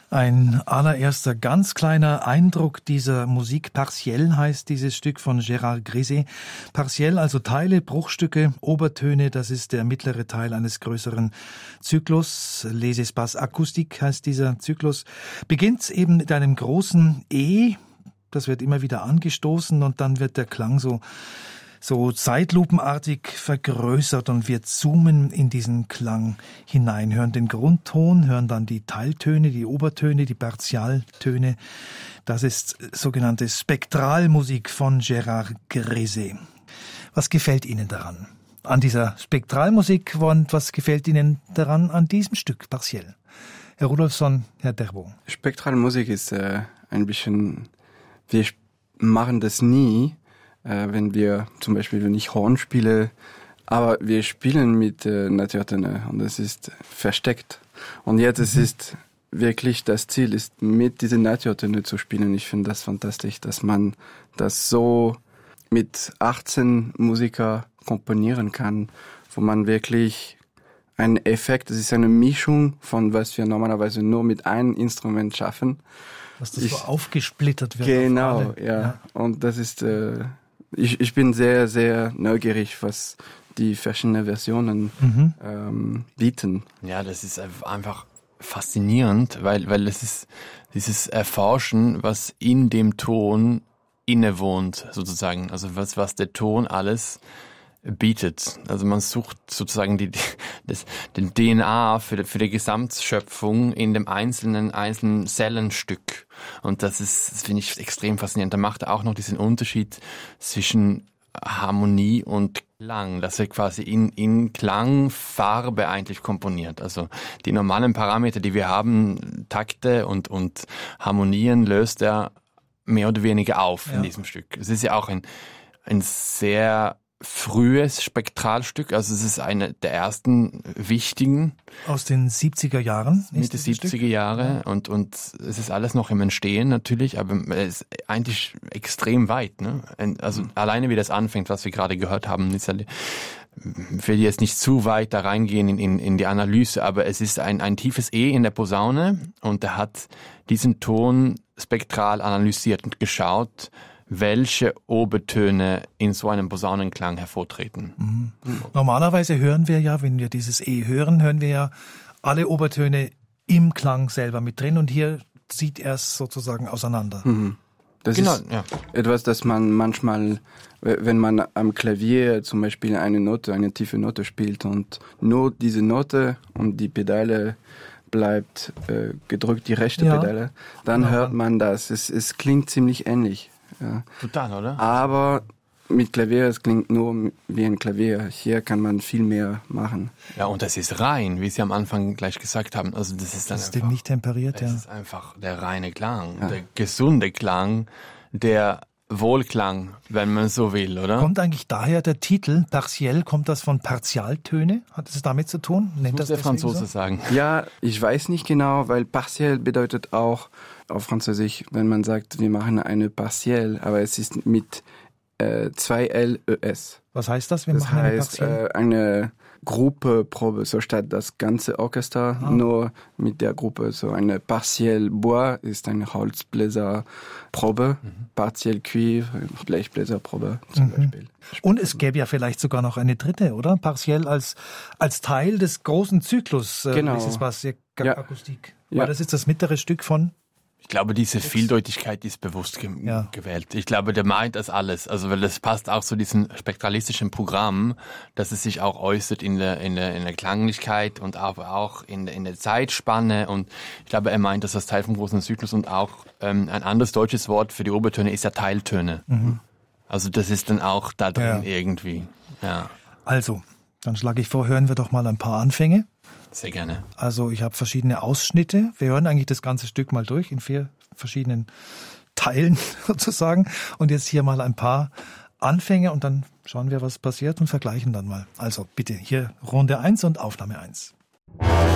Ein allererster ganz kleiner Eindruck dieser Musik. Partiel heißt dieses Stück von Gérard Griset. Partiel, also Teile, Bruchstücke, Obertöne, das ist der mittlere Teil eines größeren Zyklus. Les Espaces Acoustiques heißt dieser Zyklus. Beginnt eben mit einem großen E, das wird immer wieder angestoßen und dann wird der Klang so zeitlupenartig vergrößert und wir zoomen in diesen Klang hinein, hören den Grundton, hören dann die Teiltöne, die Obertöne, die Partialtöne. Das ist sogenannte Spektralmusik von Gérard Griset. Was gefällt Ihnen daran? An dieser Spektralmusik und was gefällt Ihnen daran an diesem Stück Partiel? Herr Rudolfsson, Herr Derbo. Spektralmusik ist ein bisschen, wir machen das nie, wenn wir zum Beispiel, wenn ich Horn spiele, aber wir spielen mit Naturtöne und es ist versteckt. Und jetzt es ist wirklich, das Ziel ist, mit diesen Naturtöne zu spielen. Ich finde das fantastisch, dass man das so mit 18 Musiker komponieren kann, wo man wirklich einen Effekt, das ist eine Mischung von was wir normalerweise nur mit einem Instrument schaffen. Was das so aufgesplittert wird. Genau, ja. Und das ist ich bin sehr, sehr neugierig, was die verschiedenen Versionen bieten. Ja, das ist einfach faszinierend, weil es ist dieses Erforschen, was in dem Ton innewohnt, sozusagen. Also was der Ton alles bietet. Also man sucht sozusagen den DNA für die Gesamtschöpfung in dem einzelnen Zellenstück. Und das finde ich extrem faszinierend. Da macht er auch noch diesen Unterschied zwischen Harmonie und Klang, dass er quasi in Klangfarbe eigentlich komponiert. Also die normalen Parameter, die wir haben, Takte und Harmonien, löst er mehr oder weniger auf in diesem Stück. Es ist ja auch ein sehr frühes Spektralstück, also es ist eine der ersten wichtigen. Aus den 70er Jahren? Mitte 70er Jahre und es ist alles noch im Entstehen natürlich, aber es ist eigentlich extrem weit. Ne? Also alleine wie das anfängt, was wir gerade gehört haben, ist ich will jetzt nicht zu weit da reingehen in die Analyse, aber es ist ein tiefes E in der Posaune und er hat diesen Ton spektral analysiert und geschaut, welche Obertöne in so einem Posaunenklang hervortreten. Mhm. Normalerweise hören wir ja, wenn wir dieses E hören, hören wir ja alle Obertöne im Klang selber mit drin und hier zieht er es sozusagen auseinander. Mhm. Das ist etwas, das man manchmal, wenn man am Klavier zum Beispiel eine tiefe Note spielt und nur diese Note und die Pedale bleibt gedrückt, die rechte Pedale, dann hört man das. Es klingt ziemlich ähnlich. Ja. Total, oder? Aber mit Klavier, es klingt nur wie ein Klavier. Hier kann man viel mehr machen. Ja, und das ist rein, wie Sie am Anfang gleich gesagt haben. Also das ist eben nicht temperiert, Das ist einfach der reine Klang, der gesunde Klang, der Wohlklang, wenn man so will, oder? Kommt eigentlich daher der Titel Partiel, kommt das von Partialtöne? Hat es damit zu tun? Nennt das der Franzose sagen? Ja, ich weiß nicht genau, weil Partiel bedeutet auch auf Französisch, wenn man sagt, wir machen eine Partielle, aber es ist mit 2 LES. Was heißt das? Wir machen eine Partielle? Eine Gruppeprobe, so statt das ganze Orchester, nur mit der Gruppe. So eine Partielle Bois ist eine Holzbläserprobe, Partielle Cuivre, Blechbläserprobe zum Beispiel. Und es gäbe ja vielleicht sogar noch eine dritte, oder? Partiell als Teil des großen Zyklus. Genau. Les Espaces Acoustiques. Ja. Weil das ist das mittlere Stück von... Ich glaube, diese Vieldeutigkeit ist bewusst gewählt. Ich glaube, der meint das alles. Also, weil das passt auch zu diesem spektralistischen Programm, dass es sich auch äußert in der Klanglichkeit und auch in der Zeitspanne. Und ich glaube, er meint das als Teil vom großen Zyklus und auch ein anderes deutsches Wort für die Obertöne ist ja Teiltöne. Mhm. Also, das ist dann auch da drin irgendwie. Ja. Also, dann schlage ich vor, hören wir doch mal ein paar Anfänge. Sehr gerne. Also ich habe verschiedene Ausschnitte. Wir hören eigentlich das ganze Stück mal durch in 4 verschiedenen Teilen sozusagen. Und jetzt hier mal ein paar Anfänge und dann schauen wir, was passiert und vergleichen dann mal. Also bitte hier Runde 1 und Aufnahme 1.